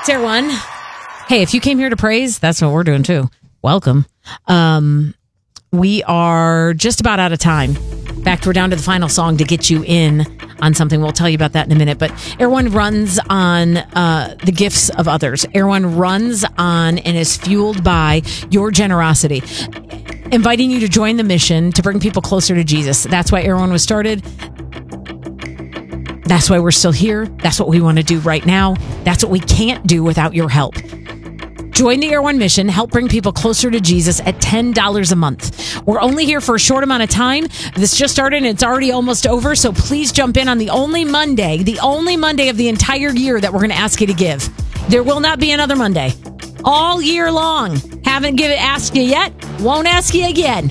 It's Air One. Hey, if you came here to praise, that's what we're doing too. Welcome. We are just about out of time. In fact, we're down to the final song to get you in on something. We'll tell you about that in a minute. But Air One runs on the gifts of others. Air One runs on and is fueled by your generosity, inviting you to join the mission to bring people closer to Jesus. That's why Air One was started. That's why we're still here. That's what we want to do right now. That's what we can't do without your help. Join the Air One mission. Help bring people closer to Jesus at $10 a month. We're only here for a short amount of time. This just started and it's already almost over. So please jump in on the only Monday of the entire year that we're going to ask you to give. There will not be another Monday. All year long. Haven't asked you yet. Won't ask you again.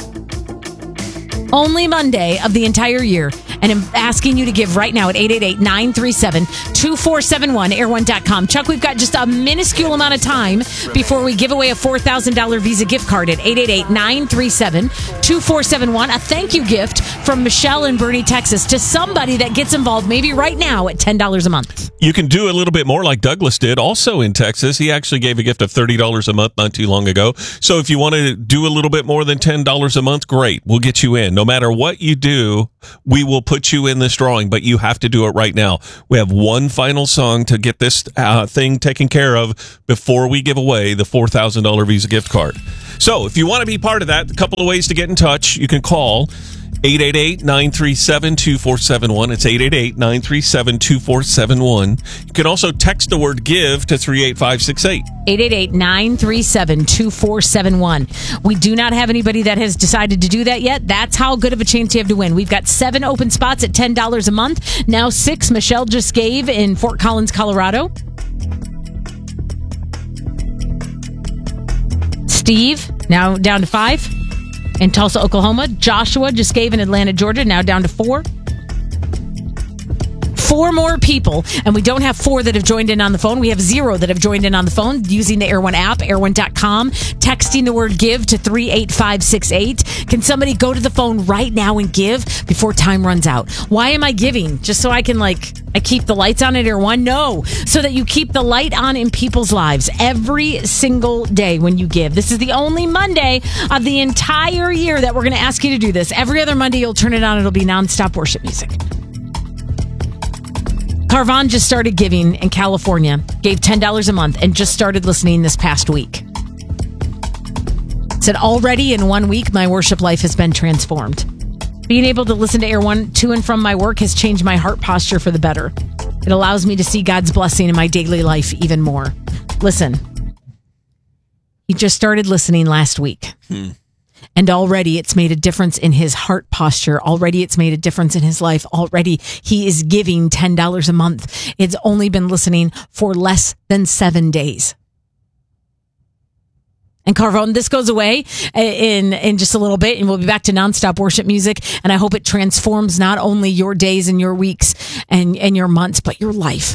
Only Monday of the entire year. And I'm asking you to give right now at 888-937-2471, air1.com. Chuck, we've got just a minuscule amount of time before we give away a $4,000 Visa gift card at 888-937-2471. A thank you gift from Michelle in Bernie, Texas, to somebody that gets involved maybe right now at $10 a month. You can do a little bit more like Douglas did, also in Texas. He actually gave a gift of $30 a month not too long ago. So if you want to do a little bit more than $10 a month, great. We'll get you in. No matter what you do, we will put you in this drawing, but you have to do it right now. We have one final song to get this thing taken care of before we give away the $4,000 Visa gift card. So if you want to be part of that, a couple of ways to get in touch. You can call 888-937-2471. It's 888-937-2471. You can also text the word GIVE to 38568. 888-937-2471. We do not have anybody that has decided to do that yet. That's how good of a chance you have to win. We've got 7 open spots at $10 a month. Now 6 Michelle just gave in Fort Collins, Colorado. Steve, now down to 5. In Tulsa, Oklahoma. Joshua just gave in Atlanta, Georgia, now down to 4. 4 more people, and we don't have 4 that have joined in on the phone. We have 0 that have joined in on the phone using the Air One app, air1.com, texting the word GIVE to 38568. Can somebody go to the phone right now and give before time runs out? Why am I giving? Just so I can, I keep the lights on at Air One? No, so that you keep the light on in people's lives every single day when you give. This is the only Monday of the entire year that we're going to ask you to do this. Every other Monday, you'll turn it on. It'll be nonstop worship music. Carvon just started giving in California, gave $10 a month, and just started listening this past week. Said, already in 1 week, my worship life has been transformed. Being able to listen to Air One to and from my work has changed my heart posture for the better. It allows me to see God's blessing in my daily life even more. Listen, he just started listening last week. And already it's made a difference in his heart posture. Already it's made a difference in his life. Already he is giving $10 a month. It's only been listening for less than 7 days. And Carvon, this goes away in just a little bit, and we'll be back to nonstop worship music. And I hope it transforms not only your days and your weeks and your months, but your life.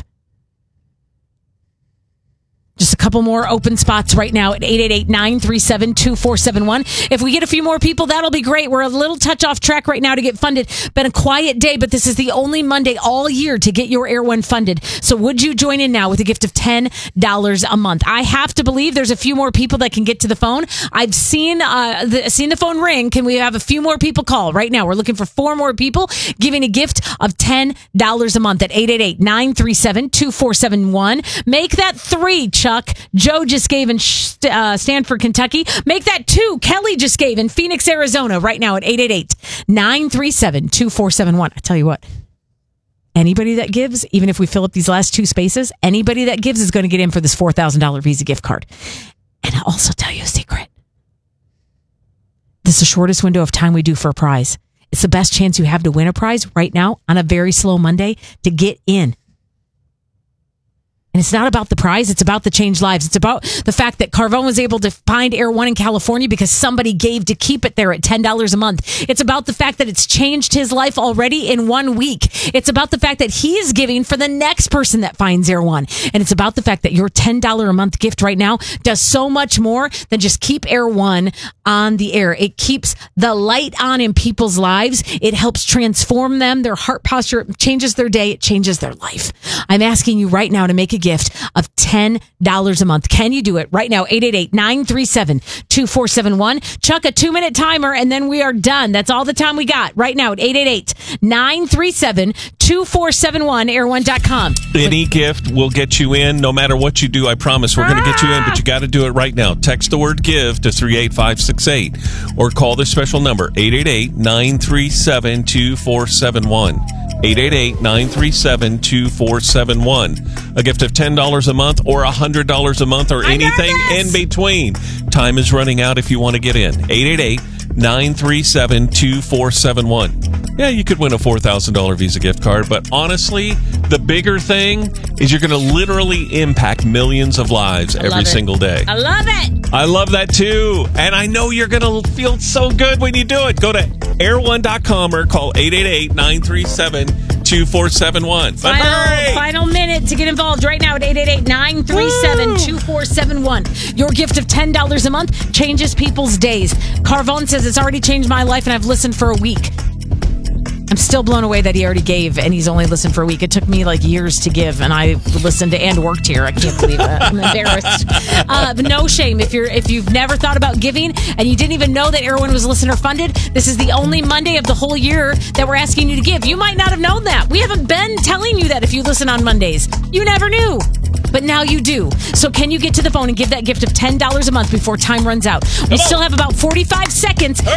Just a couple more open spots right now at 888-937-2471. If we get a few more people, that'll be great. We're a little touch off track right now to get funded. Been a quiet day, but this is the only Monday all year to get your Air One funded. So would you join in now with a gift of $10 a month? I have to believe there's a few more people that can get to the phone. I've seen the phone ring. Can we have a few more people call right now? We're looking for 4 more people giving a gift of $10 a month at 888-937-2471. Make that 3, Chuck. Joe just gave in Stanford, Kentucky. Make that 2. Kelly just gave in Phoenix, Arizona right now at 888-937-2471. I tell you what, anybody that gives, even if we fill up these last 2 spaces, anybody that gives is going to get in for this $4,000 Visa gift card. And I'll also tell you a secret. This is the shortest window of time we do for a prize. It's the best chance you have to win a prize right now on a very slow Monday to get in. And it's not about the prize. It's about the changed lives. It's about the fact that Carvon was able to find Air One in California because somebody gave to keep it there at $10 a month. It's about the fact that it's changed his life already in 1 week. It's about the fact that he is giving for the next person that finds Air One. And it's about the fact that your $10 a month gift right now does so much more than just keep Air One on the air. It keeps the light on in people's lives. It helps transform them, their heart posture. It changes their day. It changes their life. I'm asking you right now to make a gift gift of $10 a month. Can you do it right now? 888-937-2471. Chuck, a 2-minute timer, and then we are done. That's all the time we got right now at 888-937-2471, air1.com. Any gift will get you in no matter what you do. I promise we're going to get you in, but you got to do it right now. Text the word give to 38568 or call this special number 888-937-2471. 888-937-2471. A gift of $10 a month or $100 a month or anything in between. Time is running out if you want to get in. 888-937-2471. Yeah, you could win a $4,000 Visa gift card, but honestly, the bigger thing is you're going to literally impact millions of lives every single day. I love it. I love that too. And I know you're going to feel so good when you do it. Go to air1.com or call 888-937-2471. Final minute to get involved right now at 888-937-2471. Your gift of $10 a month changes people's days. Carvon says it's already changed my life and I've listened for a week. I'm still blown away that he already gave and he's only listened for a week. It took me like years to give, and I listened to and worked here. I can't believe it. I'm embarrassed. But no shame if you've never thought about giving and you didn't even know that Air One was listener funded. This is the only Monday of the whole year that we're asking you to give. You might not have known that. We haven't been telling you that if you listen on Mondays. You never knew. But now you do. So can you get to the phone and give that gift of $10 a month before time runs out? We still have about 45 seconds.